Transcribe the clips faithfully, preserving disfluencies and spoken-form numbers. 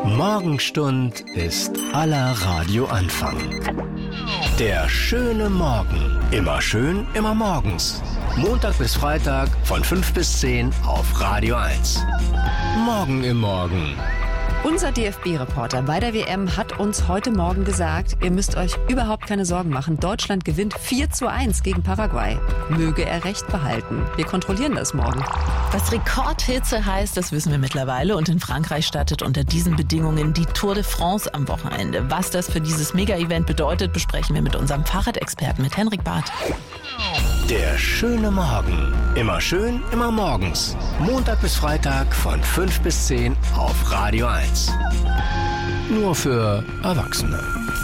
Morgenstund ist aller Radioanfang. Der schöne Morgen. Immer schön, immer morgens. Montag bis Freitag von fünf bis zehn auf Radio eins. Morgen im Morgen. Unser D F B-Reporter bei der W M hat uns heute Morgen gesagt, ihr müsst euch überhaupt keine Sorgen machen. Deutschland gewinnt vier zu eins gegen Paraguay. Möge er recht behalten. Wir kontrollieren das morgen. Was Rekordhitze heißt, das wissen wir mittlerweile. Und in Frankreich startet unter diesen Bedingungen die Tour de France am Wochenende. Was das für dieses Mega-Event bedeutet, besprechen wir mit unserem Fahrradexperten, mit Henrik Barth. Der schöne Morgen. Immer schön, immer morgens. Montag bis Freitag von fünf bis zehn auf Radio eins. Nur für Erwachsene.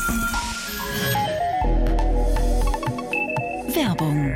Werbung.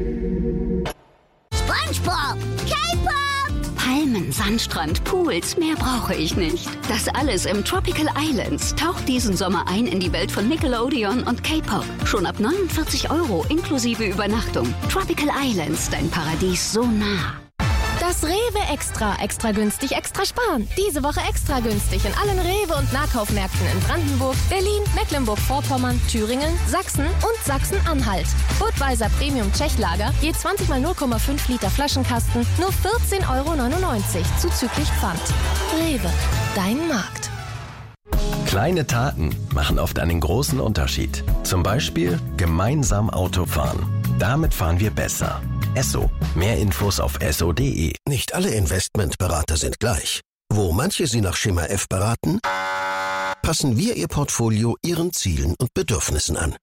SpongeBob, K-Pop, Palmen, Sandstrand, Pools, mehr brauche ich nicht. Das alles im Tropical Islands. Taucht diesen Sommer ein in die Welt von Nickelodeon und K-Pop. Schon ab neunundvierzig Euro inklusive Übernachtung. Tropical Islands, dein Paradies so nah. Das Rewe Extra. Extra günstig, extra sparen. Diese Woche extra günstig in allen Rewe- und Nahkaufmärkten in Brandenburg, Berlin, Mecklenburg-Vorpommern, Thüringen, Sachsen und Sachsen-Anhalt. Budweiser Premium Tschechlager, je zwanzig mal null Komma fünf Liter Flaschenkasten, nur vierzehn Euro neunundneunzig, zuzüglich Pfand. Rewe, dein Markt. Kleine Taten machen oft einen großen Unterschied. Zum Beispiel gemeinsam Auto fahren. Damit fahren wir besser. Esso. Mehr Infos auf esso punkt de. Nicht alle Investmentberater sind gleich. Wo manche Sie nach Schema F beraten, passen wir Ihr Portfolio Ihren Zielen und Bedürfnissen an.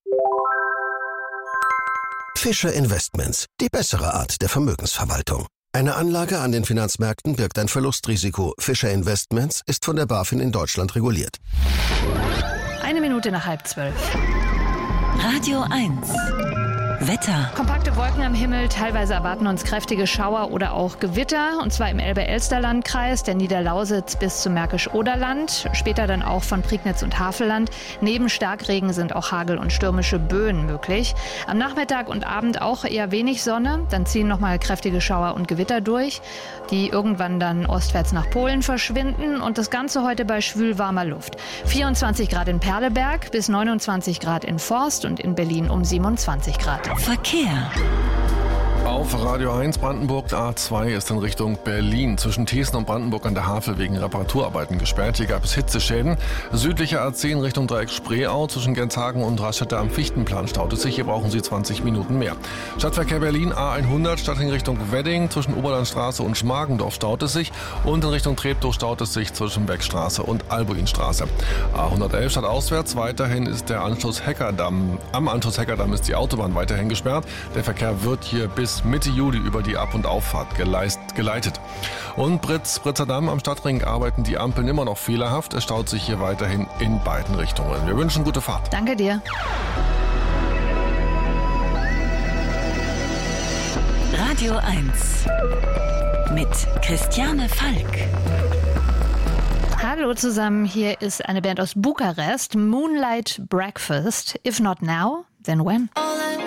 Fischer Investments, die bessere Art der Vermögensverwaltung. Eine Anlage an den Finanzmärkten birgt ein Verlustrisiko. Fischer Investments ist von der BaFin in Deutschland reguliert. Eine Minute nach halb zwölf. Radio eins. Wetter. Kompakte Wolken am Himmel, teilweise erwarten uns kräftige Schauer oder auch Gewitter, und zwar im Elbe-Elster-Landkreis, der Niederlausitz bis zum Märkisch-Oderland, später dann auch von Prignitz und Havelland. Neben Starkregen sind auch Hagel und stürmische Böen möglich. Am Nachmittag und Abend auch eher wenig Sonne, dann ziehen nochmal kräftige Schauer und Gewitter durch, die irgendwann dann ostwärts nach Polen verschwinden, und das Ganze heute bei schwül-warmer Luft. vierundzwanzig Grad in Perleberg, bis neunundzwanzig Grad in Forst und in Berlin um siebenundzwanzig Grad. Verkehr. Auf Radio eins Brandenburg A zwei ist in Richtung Berlin zwischen Thesen und Brandenburg an der Havel wegen Reparaturarbeiten gesperrt. Hier gab es Hitzeschäden. Südliche A zehn Richtung Dreieck Spreeau zwischen Genshagen und Rastatt am Fichtenplan staut es sich. Hier brauchen Sie zwanzig Minuten mehr. Stadtverkehr Berlin A hundert statt in Richtung Wedding zwischen Oberlandstraße und Schmargendorf staut es sich. Und in Richtung Treptow staut es sich zwischen Beckstraße und Albuinstraße. A hundertelf statt auswärts. Weiterhin ist der Anschluss Heckerdamm. Am Anschluss Heckerdamm ist die Autobahn weiterhin gesperrt. Der Verkehr wird hier bis Mitte Juli über die Ab- und Auffahrt geleist, geleitet. Und Britz, Britzer Damm am Stadtring arbeiten die Ampeln immer noch fehlerhaft. Es staut sich hier weiterhin in beiden Richtungen. Wir wünschen gute Fahrt. Danke dir. Radio eins mit Christiane Falk. Hallo zusammen, hier ist eine Band aus Bukarest, Moonlight Breakfast. If not now, then when? All I